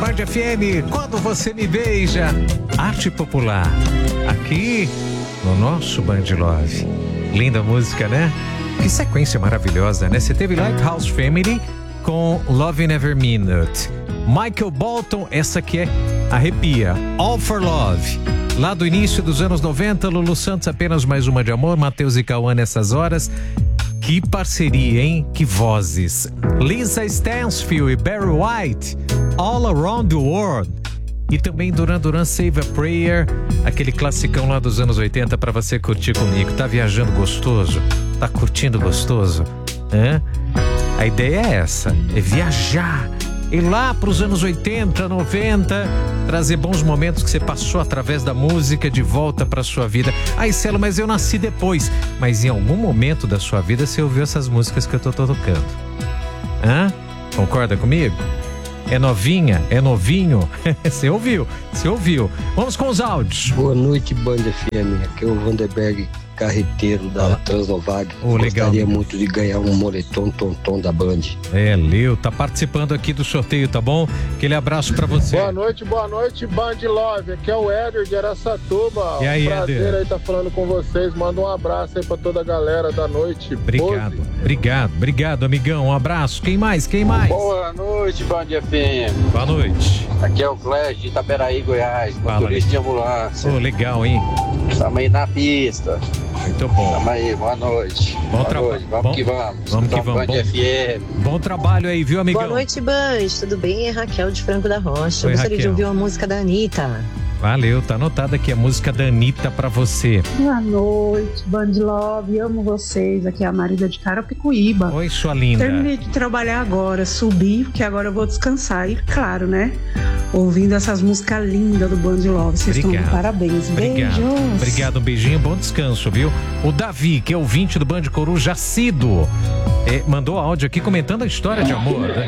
Band FM, Quando Você Me Beija, arte popular, aqui no nosso Band Love. Linda música, né? Que sequência maravilhosa, né? Você teve Lighthouse Family com Love in Every Minute. Michael Bolton, essa aqui é arrepia, All for Love. Lá do início dos anos 90, Lulu Santos, Apenas Mais Uma de Amor, Matheus e Cauã Nessas Horas. Que parceria, hein? Que vozes. Lisa Stansfield e Barry White, All Around the World. E também Duran Duran, Save a Prayer, aquele classicão lá dos anos 80 para você curtir comigo. Tá viajando gostoso? Tá curtindo gostoso? Hã? A ideia é essa, é viajar. Ir lá para os anos 80, 90, trazer bons momentos que você passou através da música de volta para sua vida. Ai, Celo, mas eu nasci depois. Mas em algum momento da sua vida você ouviu essas músicas que eu tô tocando. Hã? Concorda comigo? É novinha? É novinho? Você ouviu? Vamos com os áudios. Boa noite, Band FM. Aqui é o Vanderberg, carreteiro da Transnovag. Gostaria muito de ganhar um moletom tonton da Band. É, Leo, tá participando aqui do sorteio, tá bom? Aquele abraço pra você. Boa noite, Band Love. Aqui é o Éder de Araçatuba. E aí, prazer Éder? aí tá falando com vocês. Manda um abraço aí pra toda a galera da noite. Obrigado, amigão. Um abraço. Quem mais? Boa noite, Band FM. Boa noite. Aqui é o Clécio de Itaberaí, Goiás, motorista de ambulância. Oh, legal, hein? Estamos aí na pista. Muito bom. Estamos aí, boa noite. Boa noite. Vamos que vamos. Band FM. Bom trabalho aí, viu, amigão? Boa noite, Band. Tudo bem? É Raquel de Franco da Rocha. Oi, Eu gostaria de Raquel. ouvir uma música da Anitta. Valeu, tá anotada aqui a música da Anitta pra você. Boa noite, Band Love, amo vocês. Aqui é a Marida de Carapicuíba. Oi, sua linda. Terminei de trabalhar agora, subi, porque agora eu vou descansar. E claro, né? Ouvindo essas músicas lindas do Band Love. Vocês estão de parabéns. Beijos. Obrigado, um beijinho, bom descanso, viu? O Davi, que é ouvinte do Band Coruja Cido, mandou áudio aqui comentando a história de amor, né?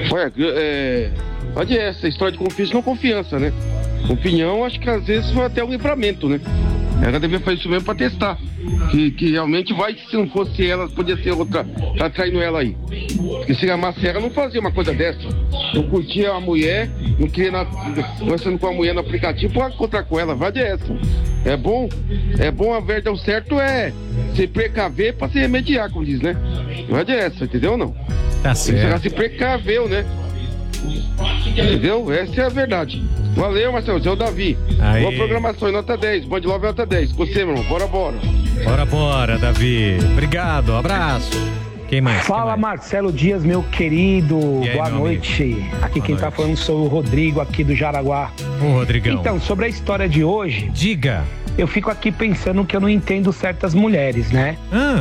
Olha, essa história de confiança não confiança, né? Opinião, acho que às vezes foi até um livramento, né? Ela devia fazer isso mesmo pra testar. Que realmente vai que se não fosse ela, podia ser outra, tá traindo ela aí. Porque se amasse ela, não fazia uma coisa dessa. Não curtia a mulher, não queria conversando com a mulher no aplicativo, pode encontrar com ela, vai dessa. É bom a verdade, o certo é se precaver pra se remediar, como diz, né? Vai dessa, entendeu ou não? Tá certo. Ela se precaveu, né? Entendeu? Essa é a verdade. Valeu, Marcelo, é o Davi. Aí. Boa programação, nota 10, Band Love nota 10. Com você, meu irmão, Bora, Davi. Obrigado, abraço. Quem mais? Fala, Marcelo Dias, meu querido. E aí, boa meu noite. amigo? Aqui quem tá falando sou o Rodrigo, aqui do Jaraguá. Ô, Rodrigão. Então, sobre a história de hoje... Diga. Eu fico aqui pensando que eu não entendo certas mulheres, né?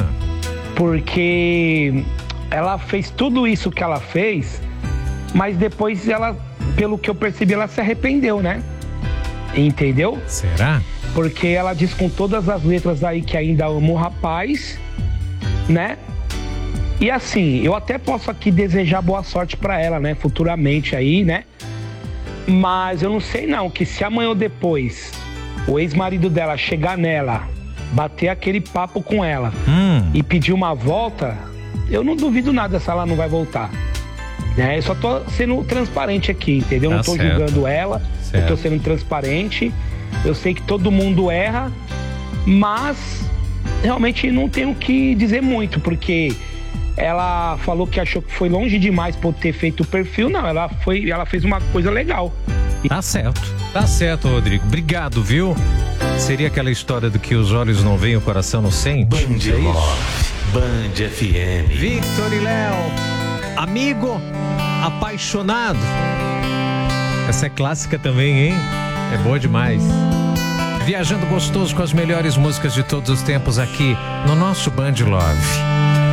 Porque ela fez tudo isso que ela fez, mas depois ela, pelo que eu percebi, ela se arrependeu, né? Entendeu? Será? Porque ela diz com todas as letras aí que ainda ama o rapaz, né? E assim, eu até posso aqui desejar boa sorte pra ela, né? Futuramente aí, né? Mas eu não sei não, que se amanhã ou depois o ex-marido dela chegar nela, bater aquele papo com ela e pedir uma volta, eu não duvido nada se ela não vai voltar. Eu só tô sendo transparente aqui, entendeu? Tá não tô certo. julgando ela, eu tô sendo transparente. Eu sei que todo mundo erra, mas realmente não tenho o que dizer muito, porque ela falou que achou que foi longe demais por ter feito o perfil. Não, ela fez uma coisa legal. Tá certo, Rodrigo. Obrigado, viu? Seria aquela história do que os olhos não veem, o coração não sente? Band Love, Band FM. Victor e Léo, amigo apaixonado. Essa é clássica também, hein? É boa demais. Viajando gostoso com as melhores músicas de todos os tempos aqui no nosso Band Love.